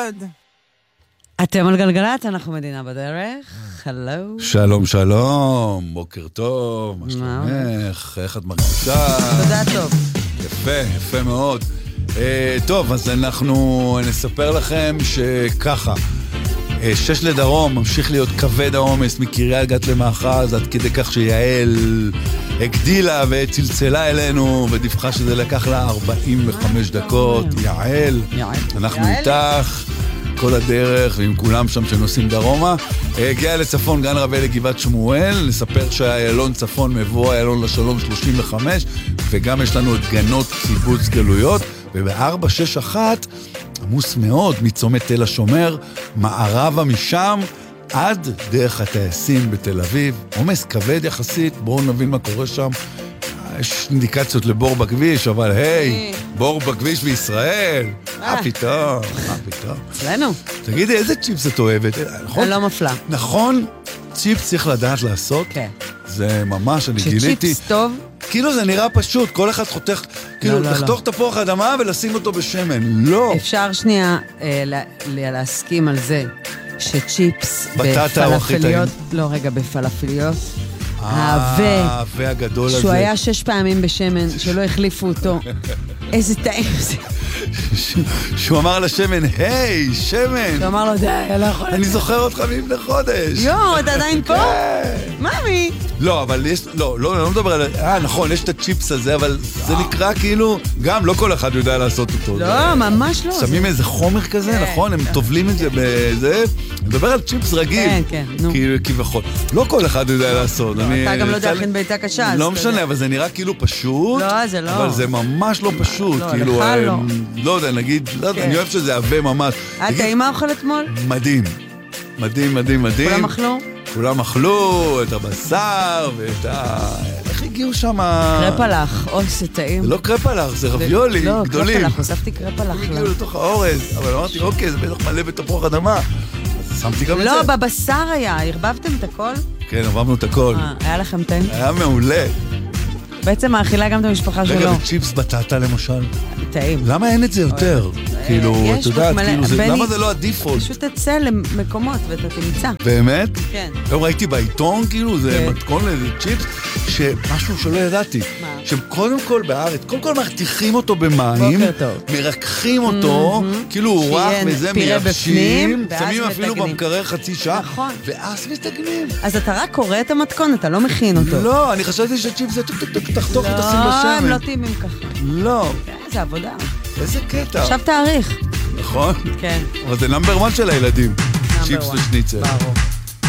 מאוד. אתם על גלגלת, אנחנו מדינה בדרך. הלו. שלום, שלום, בוקר טוב, מה שלומך? איך את מרגישה? תודה טוב. יפה, יפה מאוד. טוב, אז אנחנו נספר לכם שככה, 6 לדרום ממשיך להיות כבד העומס מקריית גת למאחז, עד כדי כך שיעל הגדילה וצלצלה אלינו ודיווחה שזה לקח לה 45 דקות. יעל, אנחנו איתך כל הדרך ועם כולם שם שנוסעים דרומה. הגיע לצפון גן רבי לגבעת שמואל, נספר שהאיילון צפון מבוא האיילון לשלום 35, וגם יש לנו את גנות קיבוץ גלויות, וב-461 עמוס מאוד מצומת תל השומר, מערבה משם עד דרך הטייסים בתל אביב. עומס כבד יחסית, בואו נבין מה קורה שם. יש אינדיקציות לבור בכביש, אבל היי, בור בכביש בישראל. מה פתאום, מה פתאום. אצלנו. תגידי, איזה צ'יפס את אוהבת? אני לא מפלה. נכון, צ'יפס צריך לדעת לעשות. כן. זה ממש, אני גיליתי. שצ'יפס טוב. כאילו זה נראה פשוט, כל אחד חותך, כאילו לחתוך תפוח אדמה ולשים אותו בשמן. לא. אפשר שנייה להסכים על זה שצ'יפס בפלאפליות, לא רגע, בפלאפליות, ההווה הגדול הזה. שהוא היה 6 פעמים בשמן, שלא החליפו אותו. איזה טעים זה. שהוא אמר לשמן, היי, שמן. שהוא אמר לו, די, אני לא יכול. אני זוכר אותך מלפני חודש. אתה עדיין פה? ממי. לא, אבל יש, לא מדבר על, נכון, יש את הצ'יפס הזה, אבל זה נקרא כאילו, גם לא כל אחד יודע לעשות אותו. לא, ממש לא. שמים איזה חומר כזה, נכון? הם טובלים את זה בזה. אני מדבר על צ'יפס רגיל. כן, נו. כביכול. לא כל אחד יודע לעשות. אתה גם לא יודע להכין ביתה קשה. לא משנה, אבל זה נראה כאילו פשוט. לא, זה לא. אבל זה ממש לא פשוט. כאילו, לא יודע, נגיד, אני אוהב שזה עבה ממש. אתה מה אוכל אתמול? מדהים. מדהים, מדהים, מדהים. כולם אכלו? כולם אכלו את הבשר ואת איך הגיעו שם? קרפלח, אוי, זה טעים. זה לא קרפלח, זה רביולי גדולים. לא, קרפלח, הוספתי קרפלח. הם הגיעו לתוך האורז, אבל אמרתי, אוקיי, זה בטח מלא בתפוח אדמה. אז שמתי גם את זה. לא, בבשר היה, הרבבתם את הכל? כן, הרבבנו את הכל. היה לכם טעים? היה מעולה. בעצם האכילה גם את המשפחה שלו. רגע, וצ'יפס בטטה למשל. טעים. למה אין את זה יותר? כאילו, את יודעת, למה זה לא הדיפולט? פשוט תצא למקומות ואתה תמצא. באמת? כן. היום ראיתי בעיתון, כאילו, זה מתכון לצ'יפס, שמשהו שלא ידעתי. שהם קודם כל בארץ, קודם כל מחתיכים אותו במים, מרקחים אותו, כאילו הוא רך וזה מייבשים, שמים אפילו במקרר חצי שעה, ואז מתגנים. אז אתה רק קורא את המתכון, אתה לא מכין אותו. לא, אני חשבתי שצ'יפס זה תחתוך ותשים בשמן. לא, הם לא טעימים ככה. לא. זה עבודה. איזה קטע. עכשיו תאריך. נכון? כן. אבל זה נאמבר 1 של הילדים. צ'יפס ושניצל. ברור.